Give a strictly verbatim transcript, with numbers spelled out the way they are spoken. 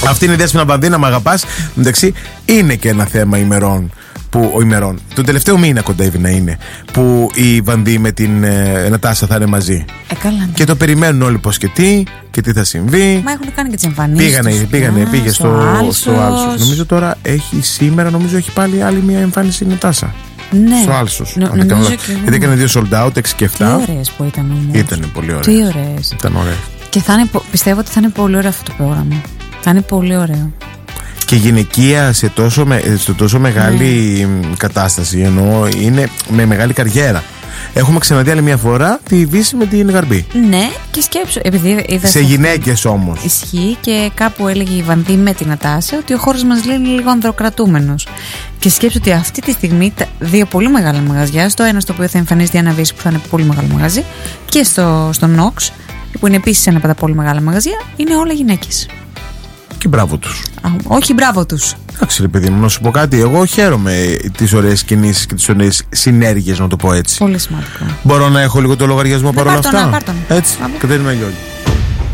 Αυτή είναι η Δέσποινα Βανδύ, να μ' αγαπάς. Εντάξει, είναι και ένα θέμα ημερών. Που, ο ημερών. Τον τελευταίο μήνα κοντεύει να είναι. Που η Βανδύ με την ε, Νατάσα θα είναι μαζί. Ε, καλά, ναι. Και το περιμένουν όλοι πως και τι και τι θα συμβεί. Μα έχουν κάνει και τις εμφανίσεις. Πήγανε, τους, πήγανε, α, πήγε στο, στο, Άλσος. στο Άλσος. Νομίζω τώρα έχει σήμερα, νομίζω έχει πάλι άλλη μια εμφάνιση η Νατάσα. Ναι. Στο Άλσος. Νο, νομίζω και γιατί έκανε δύο sold out, έξι και επτά. Τι ωραίες που ήταν όμως. Ήτανε πολύ ωραίες. Τι ωραίες. Ήταν ωραίες. Και θα είναι, πιστεύω ότι θα είναι πολύ ωραίο αυτό το πρόγραμμα. Θα είναι πολύ ωραίο. Και γυναικεία σε τόσο, με, σε τόσο μεγάλη ναι. κατάσταση, εννοώ είναι με μεγάλη καριέρα. Έχουμε ξαναδεί άλλη μια φορά τη Βύση με την Γαρμπή. Ναι, και σκέψου. Επειδή είδα σε γυναίκες όμως. Ισχύει, και κάπου έλεγε η Βανδύ με την Νατάσα ότι ο χώρος μας λέει είναι λίγο ανδροκρατούμενος. Και σκέψου ότι αυτή τη στιγμή τα δύο πολύ μεγάλα μαγαζιά, στο ένα στο οποίο θα εμφανίζεται η Άννα Βύση που θα είναι πολύ μεγάλο μαγαζί, και στο, στο Νόξ, που είναι επίσης ένα από τα πολύ μεγάλα μαγαζιά, είναι όλα γυναίκες. Και μπράβο τους. Α, όχι, μπράβο τους. Εντάξει, ρε παιδί μου, να σου πω κάτι. Εγώ χαίρομαι τις ωραίες κινήσεις και τις ωραίες συνέργειες, να το πω έτσι. Πολύ σημαντικό. Μπορώ να έχω λίγο το λογαριασμό παρόλα αυτά. Να, πάρ' τον, έτσι. Κατερίνα Γιώργη.